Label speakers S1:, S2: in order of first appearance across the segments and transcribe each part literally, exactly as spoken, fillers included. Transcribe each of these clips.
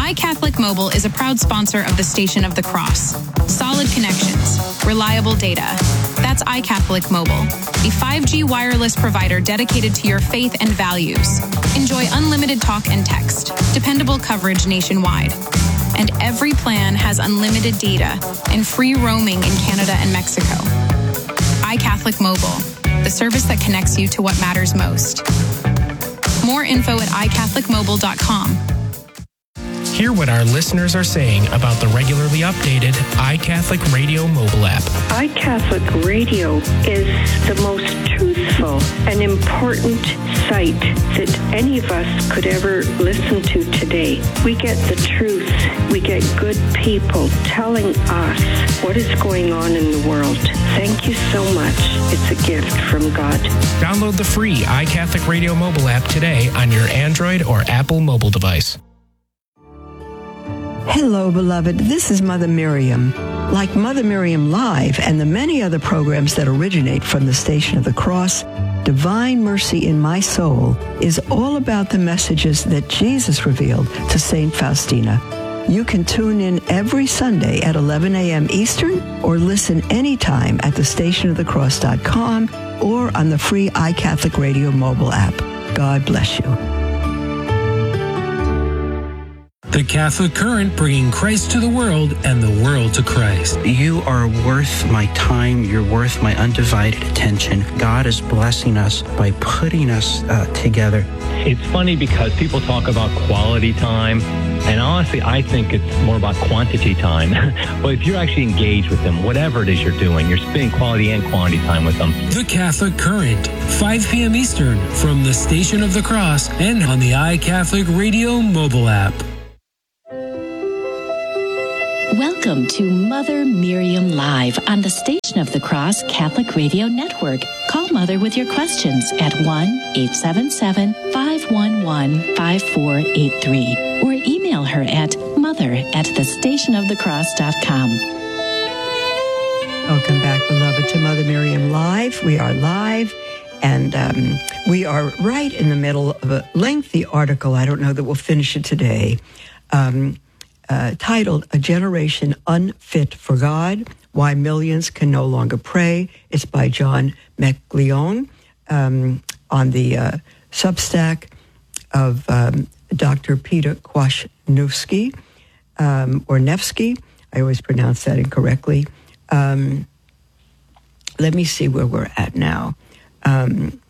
S1: iCatholic Mobile is a proud sponsor of the Station of the Cross. Solid connections, reliable data. That's iCatholic Mobile, a five G wireless provider dedicated to your faith and values. Enjoy unlimited talk and text, dependable coverage nationwide. And every plan has unlimited data and free roaming in Canada and Mexico. iCatholic Mobile, the service that connects you to what matters most. More info at i catholic mobile dot com.
S2: Hear what our listeners are saying about the regularly updated iCatholic Radio mobile app.
S3: iCatholic Radio is the most truthful and important site that any of us could ever listen to today. We get the truth. We get good people telling us what is going on in the world. Thank you so much. It's a gift from God.
S2: Download the free iCatholic Radio mobile app today on your Android or Apple mobile device.
S4: Hello, beloved. This is Mother Miriam. Like Mother Miriam Live and the many other programs that originate from the Station of the Cross, Divine Mercy in My Soul is all about the messages that Jesus revealed to Saint Faustina. You can tune in every Sunday at eleven a.m. Eastern or listen anytime at the station of the cross dot com or on the free iCatholic Radio mobile app. God bless you.
S5: The Catholic Current, bringing Christ to the world and the world to Christ.
S6: You are worth my time. You're worth my undivided attention. God is blessing us by putting us uh, together.
S7: It's funny because people talk about quality time, and honestly, I think it's more about quantity time. But if you're actually engaged with them, whatever it is you're doing, you're spending quality and quantity time with them.
S5: The Catholic Current, five p.m. Eastern, from the Station of the Cross and on the iCatholic Radio mobile app.
S8: Welcome to Mother Miriam Live on the Station of the Cross Catholic Radio Network. Call Mother with your questions at one eight seven seven, five one one, five four eight three or email her at mother at the station of the cross dot com.
S4: Welcome back, beloved, to Mother Miriam Live. We are live, and um, we are right in the middle of a lengthy article. I don't know that we'll finish it today. Um, Uh, titled A Generation Unfit for God, Why Millions Can No Longer Pray. It's by John McLeon um, on the uh, Substack of um, Doctor Peter Kwasniewski, um, or Nevsky. I always pronounce that incorrectly. Um, let me see where we're at now. Um,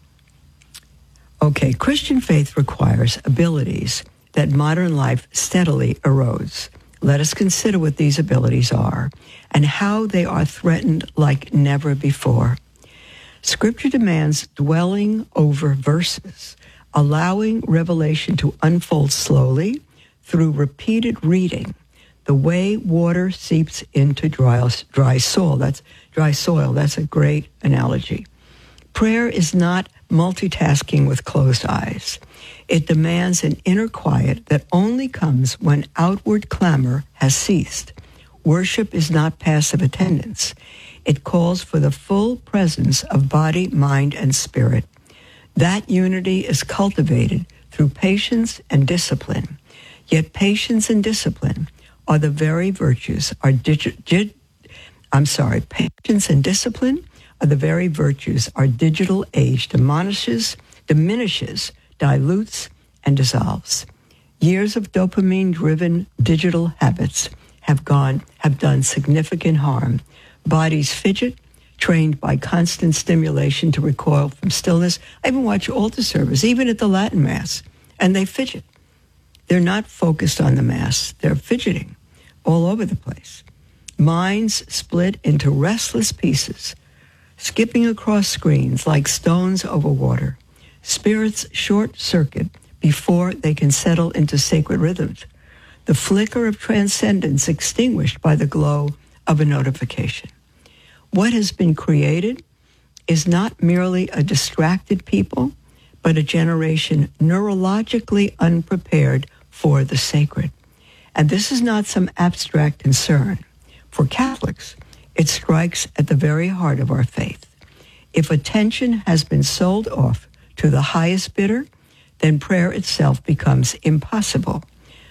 S4: okay, Christian faith requires abilities that modern life steadily erodes. Let us consider what these abilities are and how they are threatened like never before. Scripture demands dwelling over verses, allowing revelation to unfold slowly through repeated reading, the way water seeps into dry, dry soil. That's dry soil. That's a great analogy. Prayer is not multitasking with closed eyes. It demands an inner quiet that only comes when outward clamor has ceased. Worship is not passive attendance. It calls for the full presence of body, mind, and spirit. That unity is cultivated through patience and discipline. Yet patience and discipline are the very virtues, are digi- dig- I'm sorry, patience and discipline are the very virtues our digital age diminishes, diminishes, dilutes, and dissolves. Years of dopamine-driven digital habits have gone, have done significant harm. Bodies fidget, trained by constant stimulation to recoil from stillness. I even watch altar service, even at the Latin Mass, and they fidget. They're not focused on the Mass. They're fidgeting all over the place. Minds split into restless pieces, skipping across screens like stones over water. Spirits short-circuit before they can settle into sacred rhythms. The flicker of transcendence extinguished by the glow of a notification. What has been created is not merely a distracted people, but a generation neurologically unprepared for the sacred. And this is not some abstract concern. For Catholics, it strikes at the very heart of our faith. If attention has been sold off to the highest bidder, then prayer itself becomes impossible.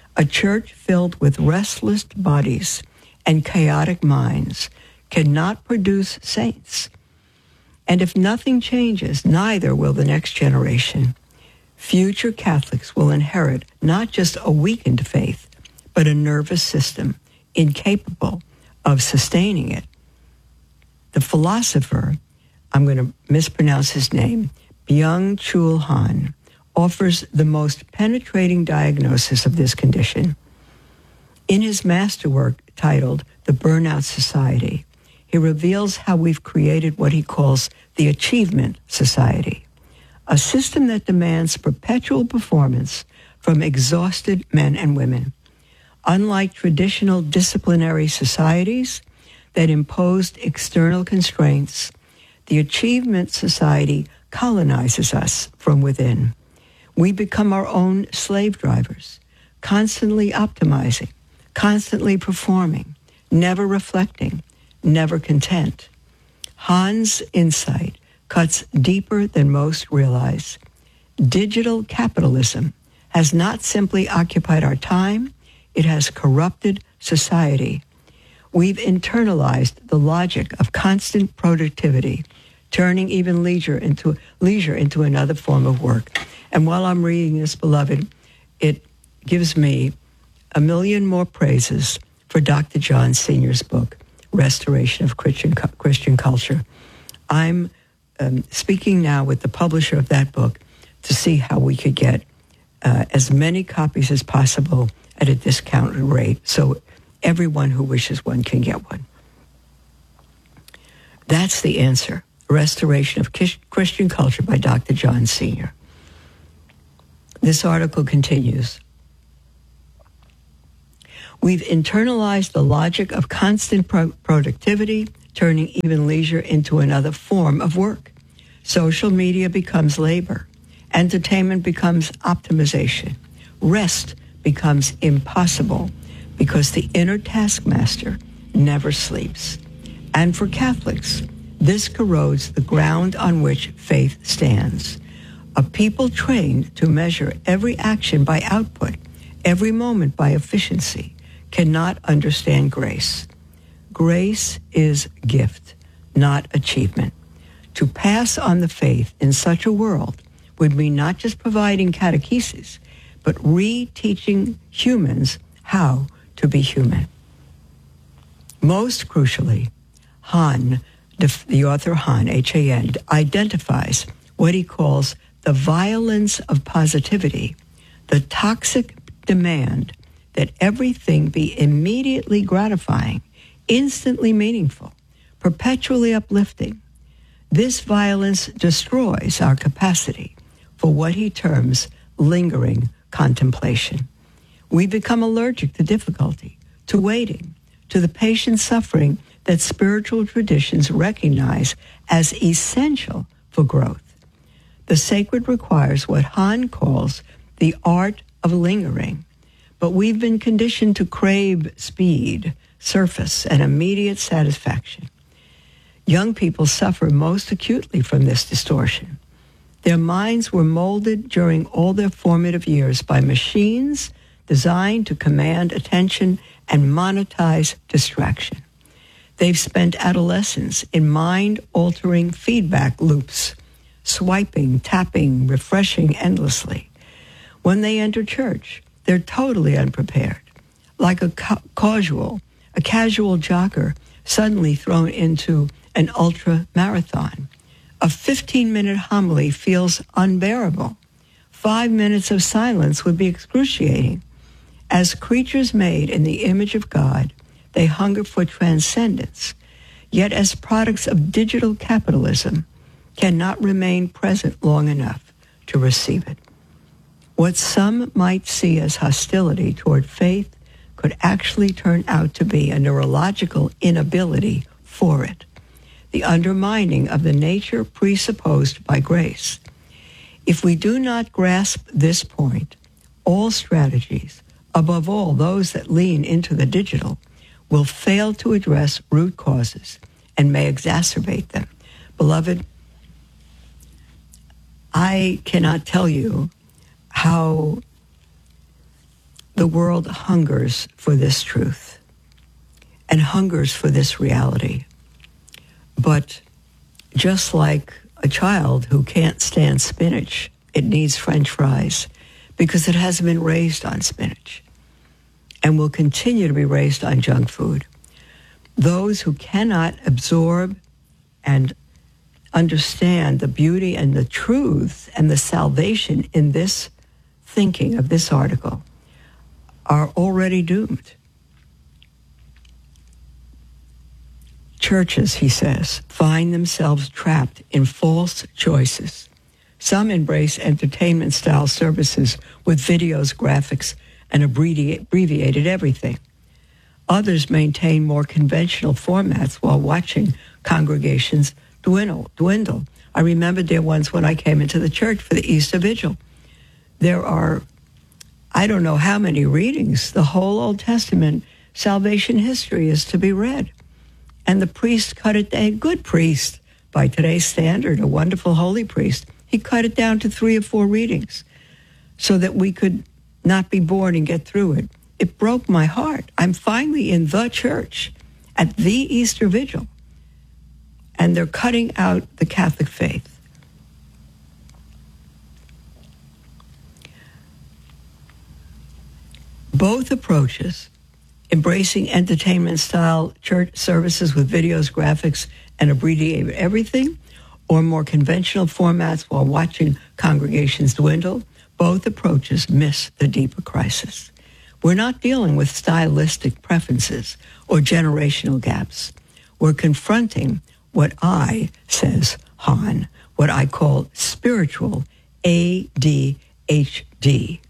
S4: A church filled with restless bodies and chaotic minds cannot produce saints. And if nothing changes, neither will the next generation. Future Catholics will inherit not just a weakened faith, but a nervous system incapable of sustaining it. The philosopher, I'm going to mispronounce his name, Byung-Chul Han, offers the most penetrating diagnosis of this condition. In his masterwork titled The Burnout Society, he reveals how we've created what he calls the Achievement Society, a system that demands perpetual performance from exhausted men and women. Unlike traditional disciplinary societies that imposed external constraints, the Achievement Society colonizes us from within. We become our own slave drivers, constantly optimizing, constantly performing, never reflecting, never content. Han's insight cuts deeper than most realize. Digital capitalism has not simply occupied our time, it has corrupted society. We've internalized the logic of constant productivity, turning even leisure into leisure into another form of work. And while I'm reading this, beloved, it gives me a million more praises for Doctor John Senior's book, Restoration of Christian, Christian Culture. I'm um, speaking now with the publisher of that book to see how we could get uh, as many copies as possible at a discounted rate so everyone who wishes one can get one. That's the answer. Restoration of Christian Culture by Doctor John Senior This article continues. We've internalized the logic of constant pro- productivity, turning even leisure into another form of work. Social media becomes labor. Entertainment becomes optimization. Rest becomes impossible because the inner taskmaster never sleeps. And for Catholics, this corrodes the ground on which faith stands. A people trained to measure every action by output, every moment by efficiency, cannot understand grace. Grace is gift, not achievement. To pass on the faith in such a world would mean not just providing catechesis, but reteaching humans how to be human. Most crucially, Han, the author Han, H A N, identifies what he calls the violence of positivity, the toxic demand that everything be immediately gratifying, instantly meaningful, perpetually uplifting. This violence destroys our capacity for what he terms lingering contemplation. We become allergic to difficulty, to waiting, to the patient suffering that spiritual traditions recognize as essential for growth. The sacred requires what Han calls the art of lingering, but we've been conditioned to crave speed, surface, and immediate satisfaction. Young people suffer most acutely from this distortion. Their minds were molded during all their formative years by machines designed to command attention and monetize distraction. They've spent adolescence in mind-altering feedback loops, swiping, tapping, refreshing endlessly. When they enter church, they're totally unprepared, like a ca- casual, a casual jogger suddenly thrown into an ultra-marathon. A fifteen-minute homily feels unbearable. Five minutes of silence would be excruciating. As creatures made in the image of God, they hunger for transcendence, yet as products of digital capitalism, cannot remain present long enough to receive it. What some might see as hostility toward faith could actually turn out to be a neurological inability for it, the undermining of the nature presupposed by grace. If we do not grasp this point, all strategies, above all those that lean into the digital, will fail to address root causes and may exacerbate them. Beloved, I cannot tell you how The world hungers for this truth and hungers for this reality. But just like a child who can't stand spinach, it needs French fries because it hasn't been raised on spinach and will continue to be raised on junk food. Those who cannot absorb and understand the beauty and the truth and the salvation in this thinking of this article are already doomed. Churches, he says, find themselves trapped in false choices. Some embrace entertainment-style services with videos, graphics, and abbreviated everything. Others maintain more conventional formats while watching congregations dwindle. dwindle. I remember there once when I came into the church for the Easter Vigil. There are, I don't know how many readings. The whole Old Testament salvation history is to be read. And the priest cut it, a good priest, by today's standard, a wonderful holy priest, he cut it down to three or four readings so that we could not be bored and get through it. It broke my heart. I'm finally in the church at the Easter Vigil, and they're cutting out the Catholic faith. Both approaches, embracing entertainment-style church services with videos, graphics, and abbreviated everything, or more conventional formats while watching congregations dwindle, both approaches miss the deeper crisis. We're not dealing with stylistic preferences or generational gaps. We're confronting what I, says Hahn, what I call spiritual A D H D.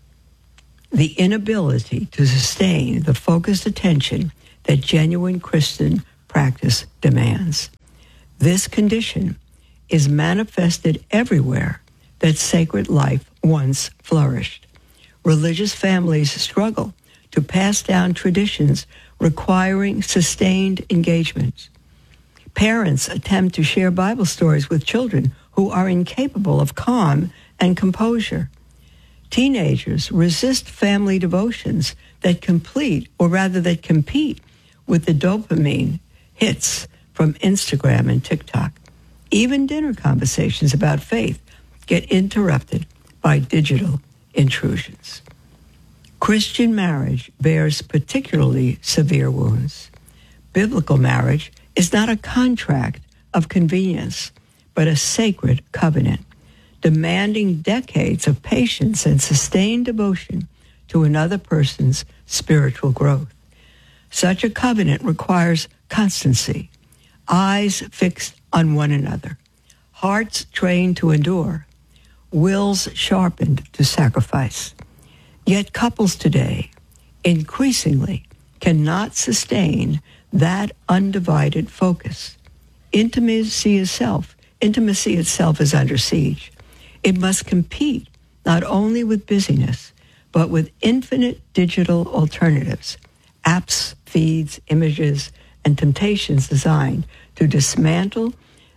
S4: The inability to sustain the focused attention that genuine Christian practice demands. This condition is manifested everywhere that sacred life once flourished. Religious families struggle to pass down traditions requiring sustained engagement. Parents attempt to share Bible stories with children who are incapable of calm and composure. Teenagers resist family devotions that complete, or rather that compete, with the dopamine hits from Instagram and TikTok. Even dinner conversations about faith get interrupted by digital intrusions. Christian marriage bears particularly severe wounds. Biblical marriage is not a contract of convenience, but a sacred covenant, demanding decades of patience and sustained devotion to another person's spiritual growth. Such a covenant requires constancy, eyes fixed on one another, hearts trained to endure, wills sharpened to sacrifice. Yet couples today increasingly cannot sustain that undivided focus. Intimacy itself, intimacy itself is under siege. It must compete not only with busyness, but with infinite digital alternatives, apps, feeds, images, and temptations designed to dismantle,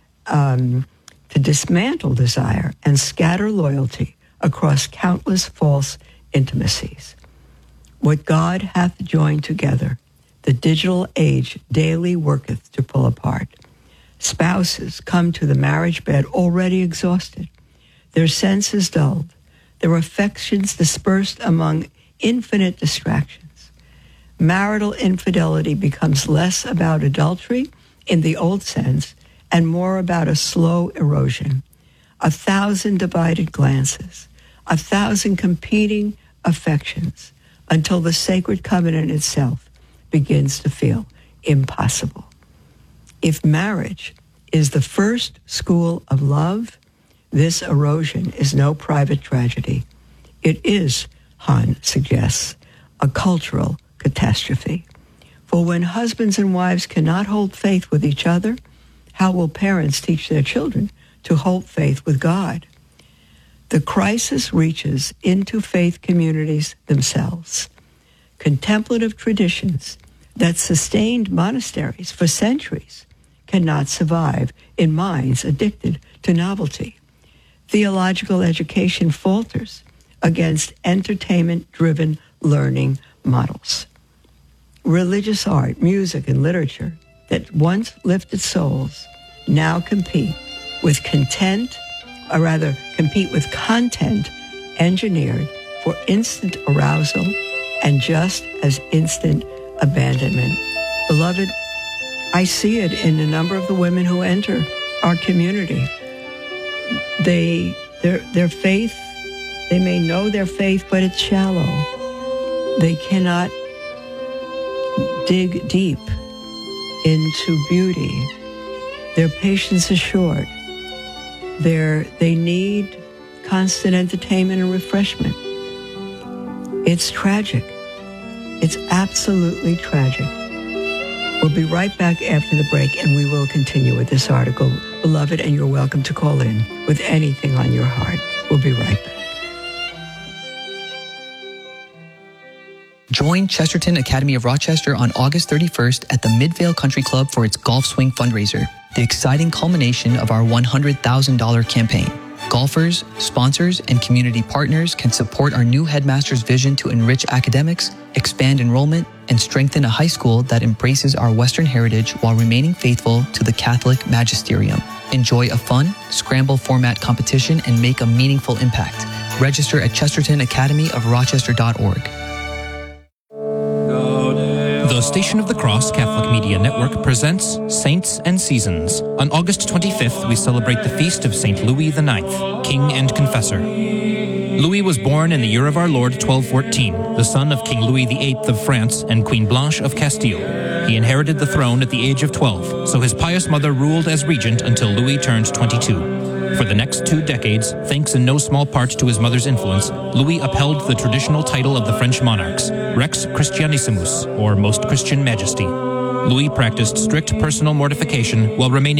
S4: um, to dismantle desire and scatter loyalty across countless false intimacies. What God hath joined together, the digital age daily worketh to pull apart. Spouses come to the marriage bed already exhausted, their senses dulled, their affections dispersed among infinite distractions. Marital infidelity becomes less about adultery in the old sense and more about a slow erosion, a thousand divided glances, a thousand competing affections, until the sacred covenant itself begins to feel impossible. If marriage is the first school of love, this erosion is no private tragedy. It is, Hahn suggests, a cultural catastrophe. For when husbands and wives cannot hold faith with each other, how will parents teach their children to hold faith with God? The crisis reaches into faith communities themselves. Contemplative traditions that sustained monasteries for centuries cannot survive in minds addicted to novelty. Theological education falters against entertainment-driven learning models. Religious art, music, and literature that once lifted souls now compete with content, or rather compete with content engineered for instant arousal and just as instant abandonment. Beloved, I see it in a number of the women who enter our community. They, their, their faith, they may know their faith, but it's shallow. They cannot dig deep into beauty. Their patience is short. They're, they need constant entertainment and refreshment. It's tragic. It's absolutely tragic. We'll be right back after the break, and we will continue with this article. Beloved, and you're welcome to call in with anything on your heart. We'll be right back.
S9: Join Chesterton Academy of Rochester on August thirty-first at the Midvale Country Club for its Golf Swing fundraiser, the exciting culmination of our one hundred thousand dollars campaign. Golfers, sponsors, and community partners can support our new headmaster's vision to enrich academics, expand enrollment, and strengthen a high school that embraces our Western heritage while remaining faithful to the Catholic magisterium. Enjoy a fun, scramble format competition and make a meaningful impact. Register at chesterton academy of rochester dot org.
S2: The Station of the Cross Catholic Media Network presents Saints and Seasons. On August twenty-fifth, we celebrate the feast of Saint Louis the Ninth, King and Confessor. Louis was born in the year of our Lord twelve fourteen, the son of King Louis the Eighth of France and Queen Blanche of Castile. He inherited the throne at the age of twelve, so his pious mother ruled as regent until Louis turned twenty-two. For the next two decades, thanks in no small part to his mother's influence, Louis upheld the traditional title of the French monarchs, Rex Christianissimus, or Most Christian Majesty. Louis practiced strict personal mortification while remaining